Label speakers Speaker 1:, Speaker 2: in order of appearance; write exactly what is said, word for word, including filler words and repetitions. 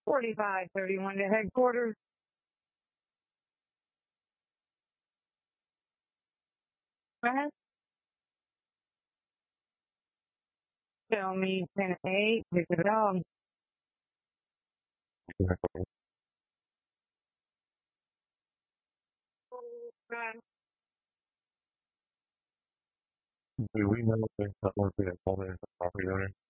Speaker 1: forty-five thirty-one to headquarters. Go ahead. Tell me ten eight, pick it up.
Speaker 2: Do we know if that one's been called in as a property owner?